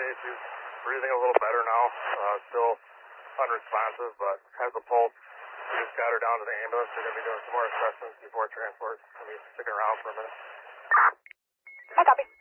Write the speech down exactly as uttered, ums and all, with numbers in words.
today. She's breathing a little better now. Uh, still unresponsive, but has a pulse. We just got her down to the ambulance. They're going to be doing some more assessments before transport. I'll be sticking around for a minute. I copy.